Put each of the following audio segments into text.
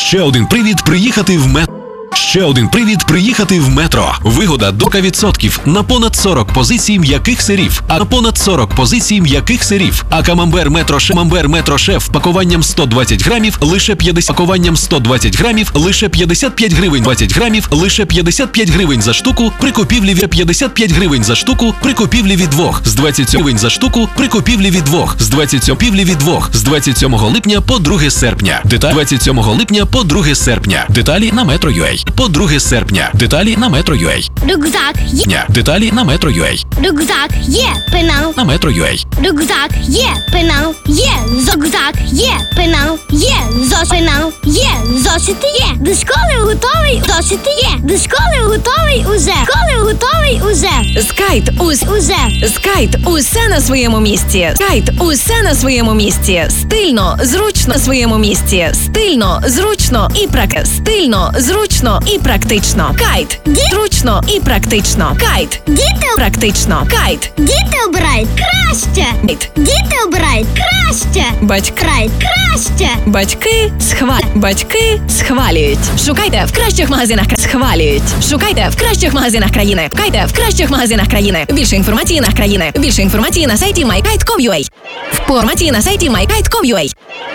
Ще один привід приїхати в метро. Ще один привід приїхати в метро. Вигода до 40% на понад 40 позицій м'яких сирів. А на понад 40 позицій м'яких сирів. А камамбер метро шеф пакуванням 120 грамів лише 50 пакуванням 120 грамів лише 55 гривень. 20 грамів лише 55 гривень за штуку при купівлі від 55 гривень за штуку при купівлі від 2. З 27 гривень за штуку при купівлі від 2. З 27 купівлі від 2. З 27 липня по 2 серпня. Деталі 27 липня по 2 серпня. Деталі на Metro.ua. По 2 серпня. Деталі на Metro.ua. Рюкзак є. Деталі на Metro.ua. Рюкзак є. Пенал. На Metro.ua. Рюкзак є. Пенал. Є. Рюкзак є. Пенал. Є. Пенал. Є. Зошити є. До школи готовий. Зошити є. До школи готовий уже. Школи готовий уже. Скайт Уже. Скайт усе на своєму місці. Скайт усе на своєму місці. Стильно, зручно на своєму місці. Стильно, зручно і стильно, зручно і практично. Кайт. Зручно і практично. Кайт. Діти Практично. Кайт. Діти обирають краще. Кайт. Діти обирають краще. Батьки. Краще. Батьки схвалюють. Шукайте в кращих магазинах. Схвалюють. Шукайте в кращих магазинах країни. Шукайте в кращих магазинах країни. Більше інформації на країни. Більше інформації на сайті mykite.com.ua. Інформації на сайті mykite.com.ua.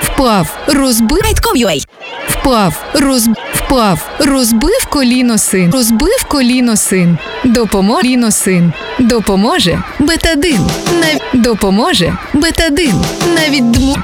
Впав, розбив коліно син. Допоможе бетадин. Навіть дму.